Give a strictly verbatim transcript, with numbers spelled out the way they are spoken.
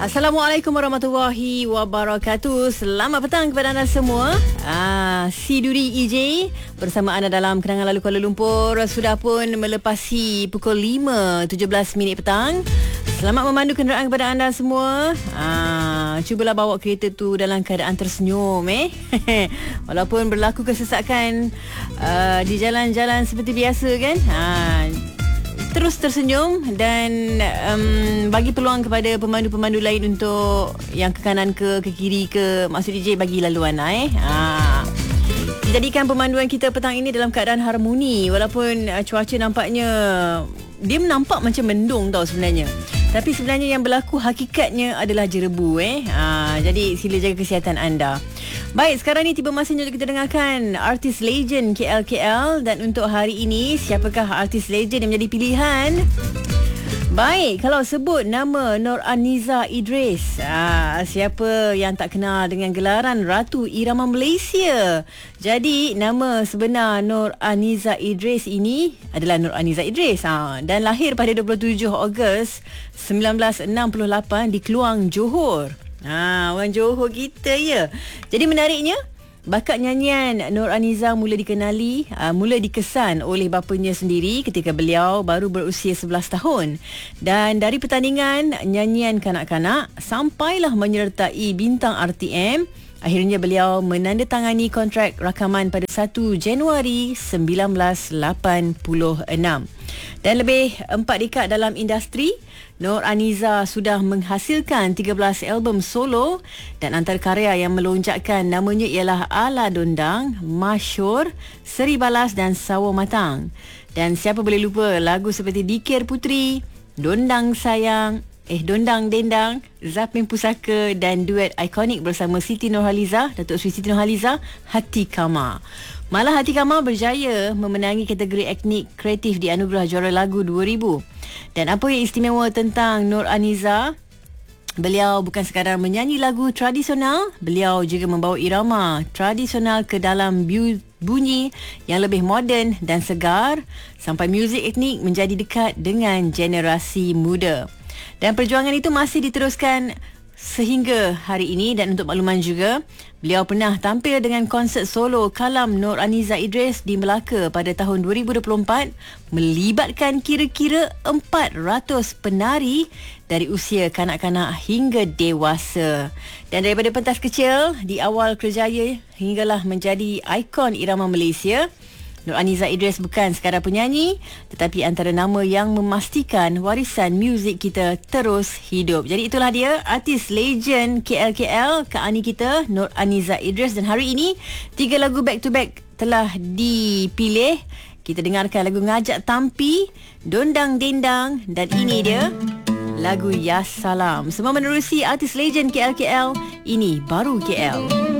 Assalamualaikum warahmatullahi wabarakatuh. Selamat petang kepada anda semua. Ah, si Duri E J bersama anda dalam Kenangan Lalu Kuala Lumpur sudah pun melepasi pukul lima tujuh belas minit petang. Selamat memandu kenderaan kepada anda semua. Ah, cubalah bawa kereta tu dalam keadaan tersenyum eh. Walaupun berlaku kesesakan uh, di jalan-jalan seperti biasa kan. Ah, terus tersenyum dan um, bagi peluang kepada pemandu-pemandu lain untuk yang ke kanan ke, ke kiri ke, maksud D J bagi laluan lah eh. Ha. Jadikan pemanduan kita petang ini dalam keadaan harmoni walaupun uh, cuaca nampaknya dia nampak macam mendung tau sebenarnya. Tapi sebenarnya yang berlaku hakikatnya adalah jerebu eh. Ha, jadi sila jaga kesihatan anda. Baik, sekarang ni tiba masanya untuk kita dengarkan artis legend K L K L. Dan untuk hari ini, siapakah artis legend yang menjadi pilihan? Baik, kalau sebut nama Nur Aniza Idris, ah, siapa yang tak kenal dengan gelaran Ratu Irama Malaysia? Jadi, nama sebenar Nur Aniza Idris ini adalah Nur Aniza Idris. Ah, dan lahir pada dua puluh tujuh Ogos sembilan belas enam puluh lapan di Kluang, Johor. Ha, orang Johor kita ya. Jadi menariknya, bakat nyanyian Nur Aniza mula dikenali, uh, mula dikesan oleh bapanya sendiri ketika beliau baru berusia sebelas tahun. Dan dari pertandingan nyanyian kanak-kanak sampailah menyertai bintang R T M, akhirnya beliau menandatangani kontrak rakaman pada satu Januari sembilan belas lapan puluh enam. Dan lebih empat dekad dalam industri, Nur Aniza sudah menghasilkan tiga belas album solo dan antara karya yang melonjakkan namanya ialah Ala Dondang, Masyur, Seri Balas dan Sawo Matang. Dan siapa boleh lupa lagu seperti Dikir Putri, Dondang Sayang, Eh Dondang Dendang, Zapin Pusaka dan duet ikonik bersama Siti Nurhaliza, Datuk Seri Siti Nurhaliza, Hati Kama. Malah Hati Kama berjaya memenangi kategori etnik kreatif di Anugerah Juara Lagu dua ribu. Dan apa yang istimewa tentang Nur Aniza? Beliau bukan sekadar menyanyi lagu tradisional, beliau juga membawa irama tradisional ke dalam bunyi yang lebih moden dan segar sampai muzik etnik menjadi dekat dengan generasi muda. Dan perjuangan itu masih diteruskan sehingga hari ini. Dan untuk makluman juga, beliau pernah tampil dengan konsert solo Kalam Nur Aniza Idris di Melaka pada tahun dua ribu dua puluh empat, melibatkan kira-kira empat ratus penari dari usia kanak-kanak hingga dewasa. Dan daripada pentas kecil di awal kerjaya hinggalah menjadi ikon irama Malaysia, Nur Aniza Idris bukan sekadar penyanyi tetapi antara nama yang memastikan warisan muzik kita terus hidup. Jadi itulah dia artis legend K L K L, Kak Ani kita, Nur Aniza Idris. Dan hari ini tiga lagu back to back telah dipilih. Kita dengarkan lagu Ngajak Tampi, Dondang Dendang dan ini dia lagu Ya Salam. Semua menerusi artis legend K L K L. Ini baru K L.